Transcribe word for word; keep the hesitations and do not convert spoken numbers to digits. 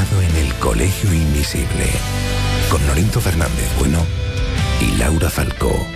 grado en el Colegio Invisible, con Lorenzo Fernández Bueno y Laura Falcó.